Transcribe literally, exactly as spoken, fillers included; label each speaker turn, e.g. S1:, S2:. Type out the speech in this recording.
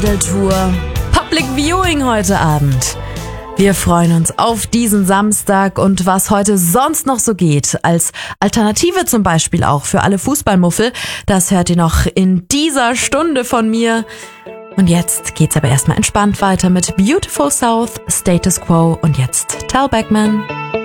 S1: Radeltour. Public Viewing heute Abend. Wir freuen uns auf diesen Samstag und was heute sonst noch so geht. Als Alternative zum Beispiel auch für alle Fußballmuffel. Das hört ihr noch in dieser Stunde von mir. Und jetzt geht's aber erstmal entspannt weiter mit Beautiful South, Status Quo und jetzt Tal Beckman.